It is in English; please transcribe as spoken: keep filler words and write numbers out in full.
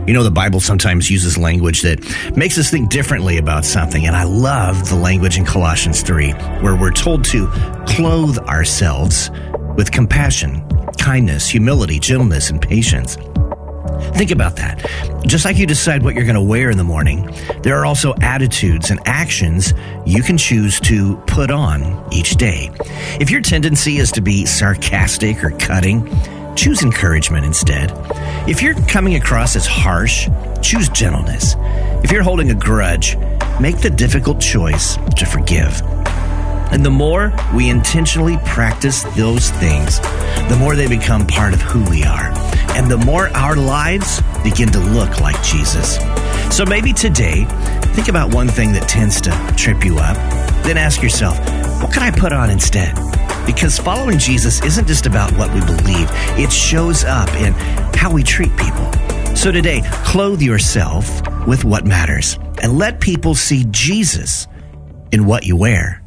You know, the Bible sometimes uses language that makes us think differently about something. And I love the language in Colossians three, where we're told to clothe ourselves with compassion, kindness, humility, gentleness, and patience. Think about that. Just like you decide what you're going to wear in the morning, there are also attitudes and actions you can choose to put on each day. If your tendency is to be sarcastic or cutting, choose encouragement instead. If you're coming across as harsh, choose gentleness. If you're holding a grudge, make the difficult choice to forgive. And the more we intentionally practice those things, the more they become part of who we are. And the more our lives begin to look like Jesus. So maybe today, think about one thing that tends to trip you up. Then ask yourself, what can I put on instead? Because following Jesus isn't just about what we believe. It shows up in how we treat people. So today, clothe yourself with what matters and let people see Jesus in what you wear.